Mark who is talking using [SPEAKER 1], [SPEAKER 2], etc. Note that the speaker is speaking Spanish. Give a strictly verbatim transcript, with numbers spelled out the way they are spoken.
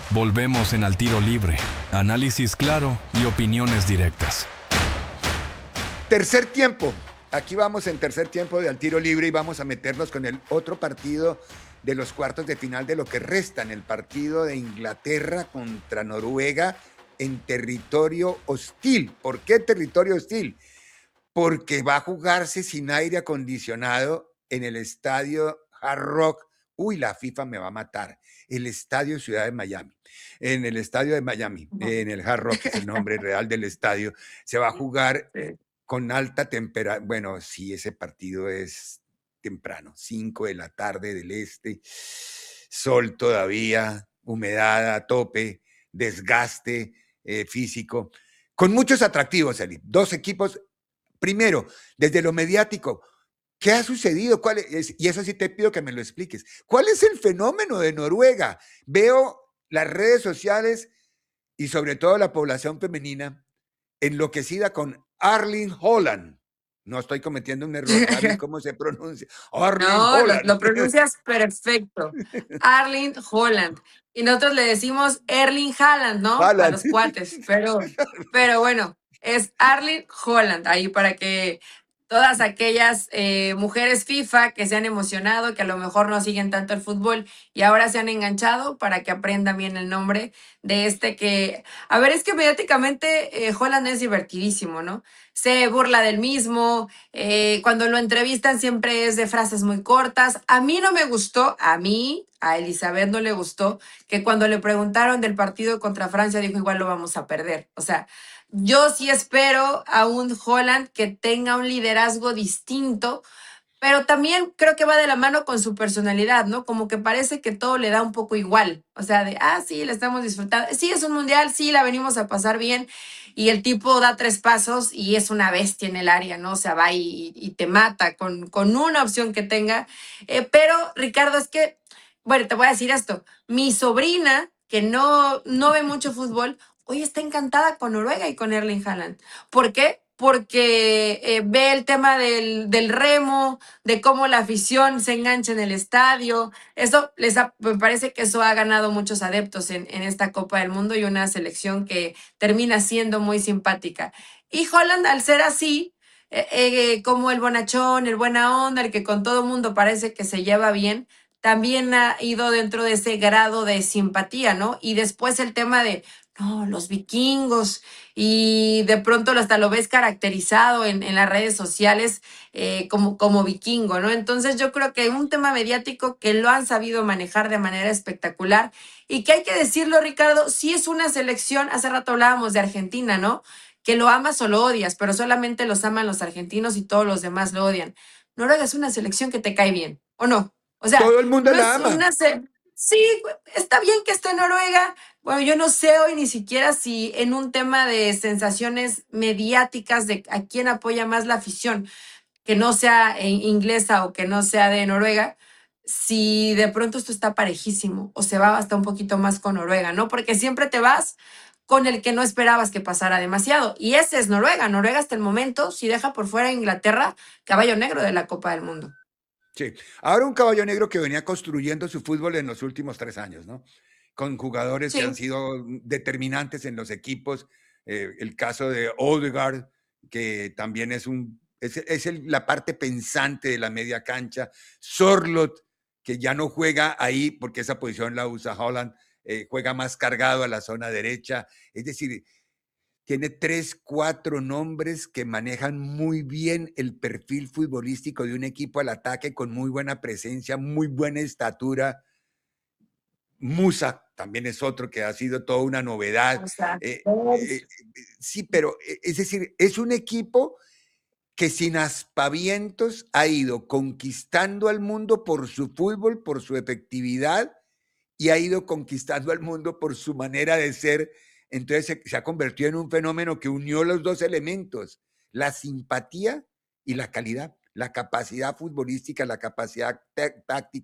[SPEAKER 1] Volvemos en Al Tiro Libre. Análisis claro y opiniones directas.
[SPEAKER 2] Tercer tiempo. Aquí vamos en tercer tiempo de Al Tiro Libre y vamos a meternos con el otro partido de los cuartos de final de lo que restan, el partido de Inglaterra contra Noruega en territorio hostil. ¿Por qué territorio hostil? Porque va a jugarse sin aire acondicionado en el estadio Hard Rock. Uy, la FIFA me va a matar. El estadio Ciudad de Miami. En el estadio de Miami, en el Hard Rock, que es el nombre real del estadio, se va a jugar
[SPEAKER 3] Sí.
[SPEAKER 2] con alta temperatura. Bueno, sí, ese partido es temprano, cinco de la tarde del este, sol todavía, humedad a tope, desgaste eh, físico, con muchos atractivos, Eli. Dos equipos. Primero, desde lo mediático, ¿qué ha sucedido? ¿Cuál es? Y eso sí te pido que me lo expliques. ¿Cuál es el fenómeno de Noruega? Veo las redes sociales y sobre todo la población femenina enloquecida con Erling Haaland. No estoy cometiendo un error, ¿sabes cómo se pronuncia? Erling
[SPEAKER 3] No, lo,
[SPEAKER 2] Haaland.
[SPEAKER 3] lo pronuncias perfecto. Erling Haaland. Y nosotros le decimos Erling Haaland, ¿no? A
[SPEAKER 2] Haaland.
[SPEAKER 3] los cuates. Pero, pero bueno, es Erling Haaland. Ahí para que todas aquellas eh, mujeres FIFA que se han emocionado, que a lo mejor no siguen tanto el fútbol y ahora se han enganchado, para que aprendan bien el nombre de este que... A ver, es que mediáticamente eh, Haaland es divertidísimo, ¿no? Se burla del mismo, eh, cuando lo entrevistan siempre es de frases muy cortas. A mí no me gustó, a mí, a Elizabeth no le gustó, que cuando le preguntaron del partido contra Francia dijo igual lo vamos a perder. O sea, yo sí espero a un Haaland que tenga un liderazgo distinto, pero también creo que va de la mano con su personalidad, ¿no? Como que parece que todo le da un poco igual. O sea, de, ah, sí, la estamos disfrutando. Sí, es un mundial, sí, la venimos a pasar bien. Y el tipo da tres pasos y es una bestia en el área, ¿no? O sea, va y, y te mata con, con una opción que tenga. Eh, pero, Ricardo, es que, bueno, te voy a decir esto. Mi sobrina, que no, no ve mucho fútbol, hoy está encantada con Noruega y con Erling Haaland. ¿Por qué? Porque eh, ve el tema del, del remo, de cómo la afición se engancha en el estadio. Eso les ha- me parece que eso ha ganado muchos adeptos en, en esta Copa del Mundo y una selección que termina siendo muy simpática. Y Holland, al ser así, eh, eh, como el bonachón, el buena onda, el que con todo mundo parece que se lleva bien, también ha ido dentro de ese grado de simpatía, ¿no? Y después el tema de, no, los vikingos, y de pronto hasta lo ves caracterizado en, en las redes sociales eh, como, como vikingo, ¿no? Entonces yo creo que un tema mediático que lo han sabido manejar de manera espectacular y que hay que decirlo, Ricardo, sí es una selección, hace rato hablábamos de Argentina, ¿no? Que lo amas o lo odias, pero solamente los aman los argentinos y todos los demás lo odian. Noruega es una selección que te cae bien, ¿o no? O sea,
[SPEAKER 2] Todo el mundo
[SPEAKER 3] no
[SPEAKER 2] la
[SPEAKER 3] es
[SPEAKER 2] ama.
[SPEAKER 3] una... Se sí, está bien que esté Noruega. Bueno, yo no sé hoy ni siquiera si en un tema de sensaciones mediáticas de a quién apoya más la afición, que no sea eh, inglesa o que no sea de Noruega, si de pronto esto está parejísimo o se va hasta un poquito más con Noruega, ¿no? Porque siempre te vas con el que no esperabas que pasara demasiado. Y ese es Noruega. Noruega hasta el momento, si deja por fuera a Inglaterra, caballo negro de la Copa del Mundo.
[SPEAKER 2] Sí. Ahora un caballo negro que venía construyendo su fútbol en los últimos tres años, ¿no? Con jugadores que han
[SPEAKER 3] Sí.
[SPEAKER 2] sido determinantes en los equipos. Eh, el caso de Odegaard, que también es un es, es el- la parte pensante de la media cancha. Sorloth, que ya no juega ahí porque esa posición la usa Holland, eh, juega más cargado a la zona derecha. Es decir, tiene tres, cuatro nombres que manejan muy bien el perfil futbolístico de un equipo al ataque con muy buena presencia, muy buena estatura. Musa también es otro que ha sido toda una novedad.
[SPEAKER 3] O sea,
[SPEAKER 2] Eh, eh, eh, sí, pero eh, es decir, es un equipo que sin aspavientos ha ido conquistando al mundo por su fútbol, por su efectividad y ha ido conquistando al mundo por su manera de ser. Entonces se, se ha convertido en un fenómeno que unió los dos elementos, la simpatía y la calidad, la capacidad futbolística, la capacidad táctica.